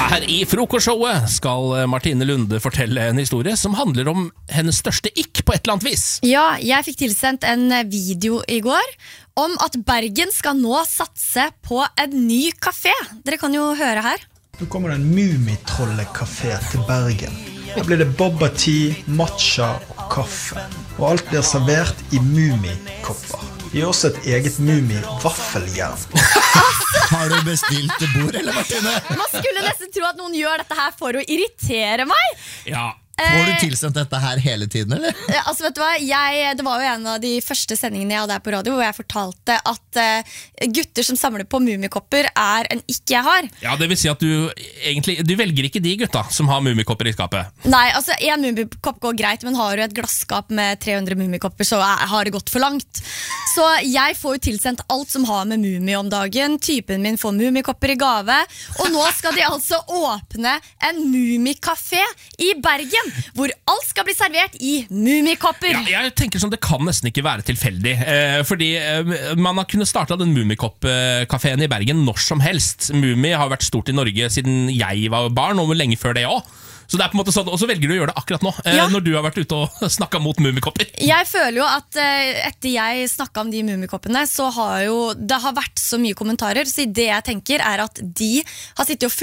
Her i frokostshowet skal Martine Lunde fortelle en historie som handler om hennes største ikk på et eller annet vis. Ja, jeg fikk tilsendt en video i går om at Bergen skal nå satse på en ny kafé. Dere kan jo høre her. Nå kommer det en Mumitrolle-kafé til Bergen. Her blir det boba tea, matcha og kaffe. Og alt blir servert i mumikopper. Det er også et eget mumi-vaffeljern. Har du bestilt bord, eller Martine? Man skulle nesten tro at noen gjør dette her for å irritere meg. Ja. Får du tilsendt dette her hele tiden, eller? Altså, vet du hva? Det var jo en av de første sendingene jeg hadde her på radio, hvor jeg fortalte at gutter som samler på mumikopper er en ikk jeg har. Ja, det vil si at du velger ikke de gutta som har mumikopper i skapet. Nei, altså en mumikopp går greit, men har du et glasskap med 300 mumikopper, så har det gått for langt. Så jeg får jo tilsendt alt som har med mumi om dagen. Typen min får mumikopper i gave, og nå skal de altså åpne en mumikafé i Bergen, hvor alt skal bli servert i mumikopper. Ja, jeg tenker sånn, det kan nesten ikke være tilfeldig, fordi man har kunnet starte den mumikopp-kaféen i Bergen når som helst. Mumi har vært stort i Norge siden jeg var barn, og lenge før det også. Så det er på en måte sånn, og så velger du å gjøre det akkurat nå, når du har vært ute og snakket mot mumikopper. Jeg føler jo at etter jeg snakket om de mumikoppene, så har jo det har vært så mye kommentarer, så det jeg tenker er at de har sittet og